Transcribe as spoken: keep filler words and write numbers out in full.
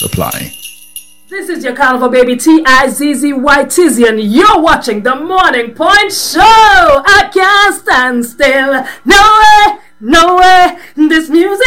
Restrictions apply. This is your carnival baby T I Z Z Y Tizzy, and you're watching the Morning Point Show. I can't stand still. No way, no way. This music